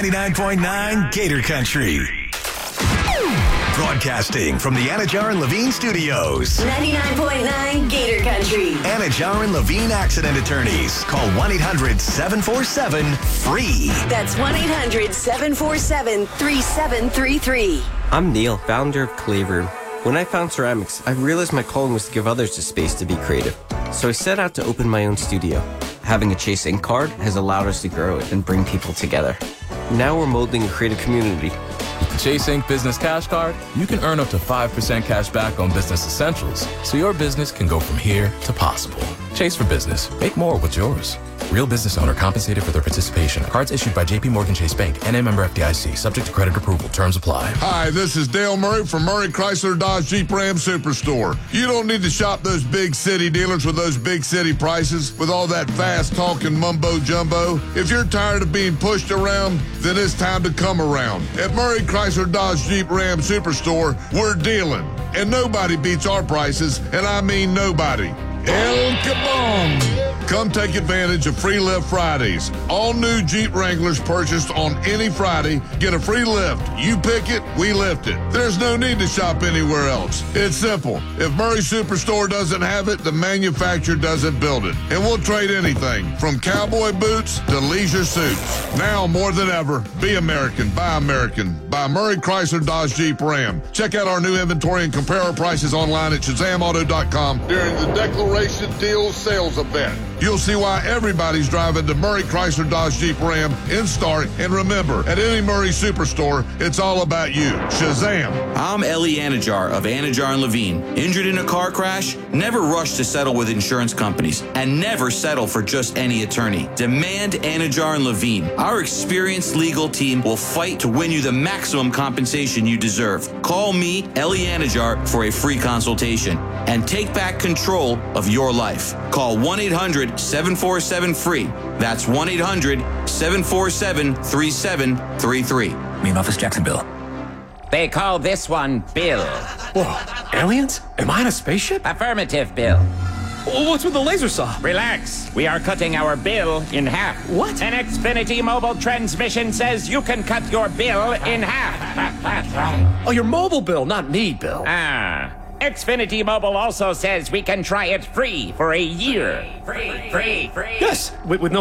99.9 Gator Country. Broadcasting from the Anajar and Levine Studios. 99.9 Gator Country. Anajar and Levine Accident Attorneys. Call 1-800-747-FREE. That's 1-800-747-3733. I'm Neil, founder of Clayroom. When I found ceramics, I realized my calling was to give others the space to be creative. So I set out to open my own studio. Having a Chase Ink card has allowed us to grow it and bring people together. Now we're molding a creative community. With the Chase Ink Business Cash Card, you can earn up to 5% cash back on business essentials, so your business can go from here to possible. Chase for Business. Make more what's yours. Real business owner compensated for their participation. Cards issued by J.P. Morgan Chase Bank, N.A. member FDIC. Subject to credit approval. Terms apply. Hi, this is Dale Murray from Murray Chrysler Dodge Jeep Ram Superstore. You don't need to shop those big city dealers with those big city prices with all that fast talking mumbo jumbo. If you're tired of being pushed around, then it's time to come around. At Murray Chrysler Dodge Jeep Ram Superstore, we're dealing. And nobody beats our prices, and I mean nobody. El Kabong! Come take advantage of Free Lift Fridays. All new Jeep Wranglers purchased on any Friday get a free lift. You pick it, we lift it. There's no need to shop anywhere else. It's simple. If Murray Superstore doesn't have it, the manufacturer doesn't build it. And we'll trade anything from cowboy boots to leisure suits. Now more than ever, be American, buy American. Buy Murray Chrysler Dodge Jeep Ram. Check out our new inventory and compare our prices online at ShazamAuto.com during the Declaration Deals sales event. You'll see why everybody's driving the Murray Chrysler Dodge Jeep Ram in Stark. And remember, at any Murray Superstore, it's all about you. Shazam! I'm Ellie Anajar of Anajar and Levine. Injured in a car crash? Never rush to settle with insurance companies. And never settle for just any attorney. Demand Anajar and Levine. Our experienced legal team will fight to win you the maximum compensation you deserve. Call me, Ellie Anajar, for a free consultation. And take back control of your life. Call 1-800-747-FREE. That's 1-800-747-3733. Main office, Jacksonville. They call this one Bill. Whoa, aliens? Am I in a spaceship? Affirmative, Bill. What's with the laser saw? Relax. We are cutting our bill in half. What? An Xfinity mobile transmission says you can cut your bill in half. Oh, your mobile bill, not me, Bill. Xfinity Mobile also says we can try it free for a year. Free. Yes, with no